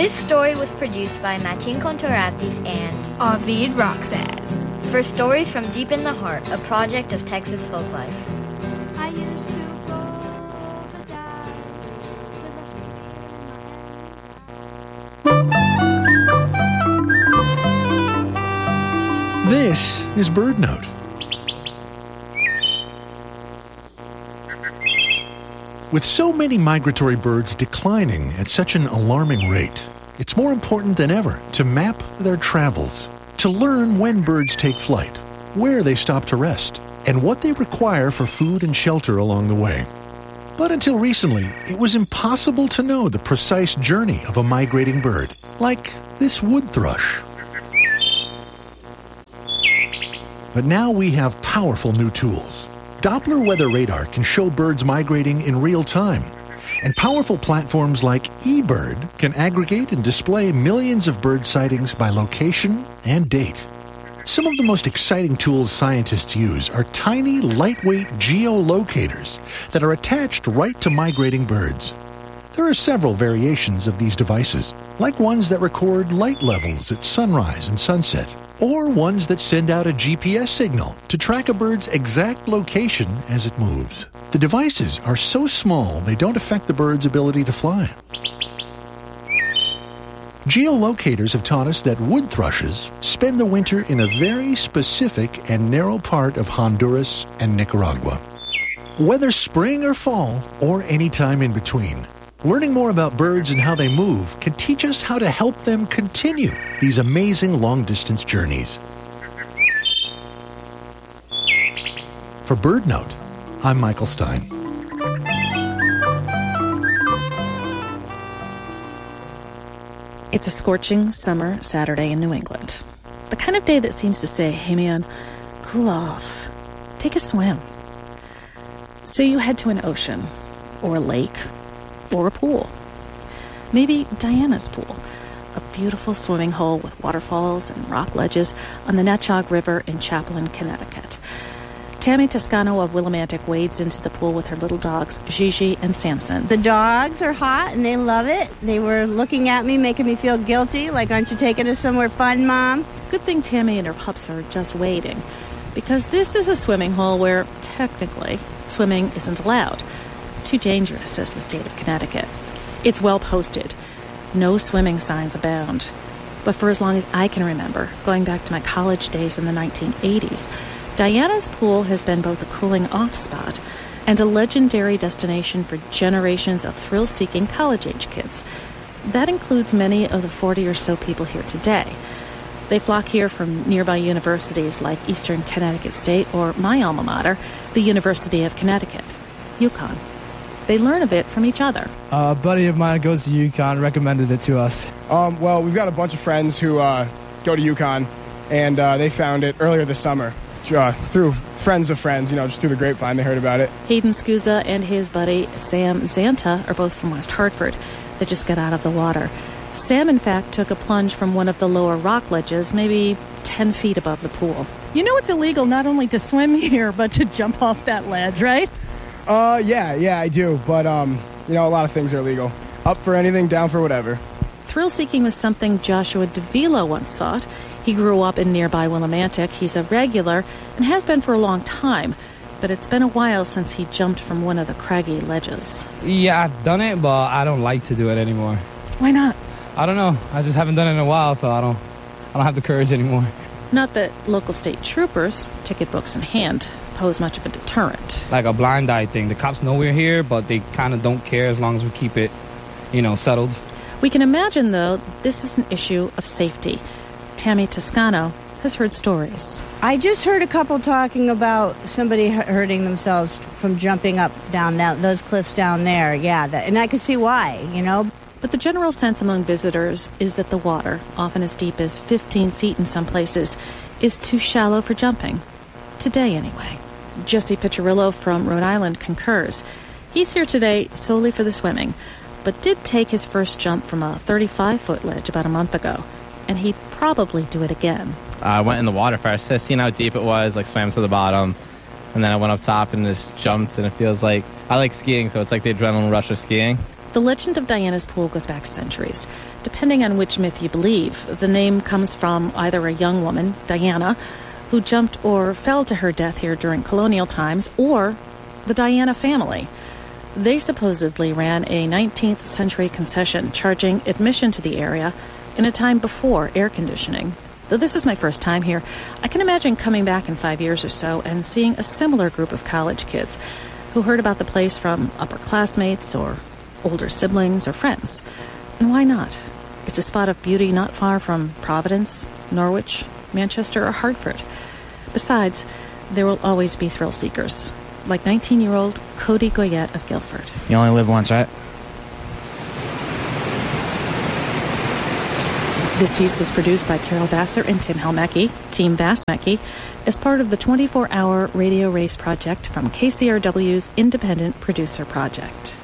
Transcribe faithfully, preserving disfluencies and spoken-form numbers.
This story was produced by Matin Kontoravdis and Ovid Roxas for Stories from Deep in the Heart, a project of Texas Folklife. I used to roll the dice with a This is Bird Note. With so many migratory birds declining at such an alarming rate, it's more important than ever to map their travels, to learn when birds take flight, where they stop to rest, and what they require for food and shelter along the way. But until recently, it was impossible to know the precise journey of a migrating bird, like this wood thrush. But now we have powerful new tools. Doppler weather radar can show birds migrating in real time, and powerful platforms like eBird can aggregate and display millions of bird sightings by location and date. Some of the most exciting tools scientists use are tiny, lightweight geolocators that are attached right to migrating birds. There are several variations of these devices, like ones that record light levels at sunrise and sunset, or ones that send out a G P S signal to track a bird's exact location as it moves. The devices are so small they don't affect the bird's ability to fly. Geolocators have taught us that wood thrushes spend the winter in a very specific and narrow part of Honduras and Nicaragua. Whether spring or fall, or any time in between, learning more about birds and how they move can teach us how to help them continue these amazing long-distance journeys. For Bird Note, I'm Michael Stein. It's a scorching summer Saturday in New England. The kind of day that seems to say, hey man, cool off, take a swim. So you head to an ocean, or a lake, or a pool. Maybe Diana's Pool, a beautiful swimming hole with waterfalls and rock ledges on the Netchog River in Chaplin, Connecticut. Tammy Toscano of Willimantic wades into the pool with her little dogs, Gigi and Samson. The dogs are hot and they love it. They were looking at me, making me feel guilty, like, aren't you taking us somewhere fun, Mom? Good thing Tammy and her pups are just wading, because this is a swimming hole where, technically, swimming isn't allowed. Too dangerous, says the state of Connecticut. It's well posted. No swimming signs abound. But for as long as I can remember, going back to my college days in the nineteen eighties, Diana's Pool has been both a cooling-off spot and a legendary destination for generations of thrill-seeking college-age kids. That includes many of the forty or so people here today. They flock here from nearby universities like Eastern Connecticut State or my alma mater, the University of Connecticut, UConn. They learn a bit from each other. Uh, a buddy of mine goes to UConn, recommended it to us. Um, well, we've got a bunch of friends who uh, go to UConn, and uh, they found it earlier this summer uh, through friends of friends, you know, just through the grapevine. They heard about it. Hayden Scusa and his buddy Sam Zanta are both from West Hartford. They just got out of the water. Sam, in fact, took a plunge from one of the lower rock ledges, maybe ten feet above the pool. You know it's illegal not only to swim here, but to jump off that ledge, right? Uh, yeah, yeah, I do. But, um, you know, a lot of things are illegal. Up for anything, down for whatever. Thrill-seeking was something Joshua DeVilo once thought. He grew up in nearby Willimantic. He's a regular and has been for a long time. But it's been a while since he jumped from one of the craggy ledges. Yeah, I've done it, but I don't like to do it anymore. Why not? I don't know. I just haven't done it in a while, so I don't, I don't have the courage anymore. Not that local state troopers, ticket books in hand, pose much of a deterrent. Like a blind eye thing. The cops know we're here, but they kind of don't care as long as we keep it, you know, settled. We can imagine, though, this is an issue of safety. Tammy Toscano has heard stories. I just heard a couple talking about somebody hurting themselves from jumping up down that, those cliffs down there. Yeah, that, and I could see why, you know. But the general sense among visitors is that the water, often as deep as fifteen feet in some places, is too shallow for jumping. Today, anyway. Jesse Piccirillo from Rhode Island concurs. He's here today solely for the swimming, but did take his first jump from a thirty-five-foot ledge about a month ago, and he'd probably do it again. I went in the water first. I seen how deep it was, like swam to the bottom, and then I went up top and just jumped, and it feels like, I like skiing, so it's like the adrenaline rush of skiing. The legend of Diana's Pool goes back centuries. Depending on which myth you believe, the name comes from either a young woman, Diana, who jumped or fell to her death here during colonial times, or the Diana family. They supposedly ran a nineteenth century concession charging admission to the area in a time before air conditioning. Though this is my first time here, I can imagine coming back in five years or so and seeing a similar group of college kids who heard about the place from upper classmates or older siblings or friends. And why not? It's a spot of beauty not far from Providence, Norwich, Manchester, or Hartford. Besides, there will always be thrill seekers, like nineteen-year-old Cody Goyette of Guilford. You only live once, right? This piece was produced by Carol Vassar and Tim Helmecki, Team Vassmecki, as part of the twenty-four hour Radio Race project from K C R W's Independent Producer Project.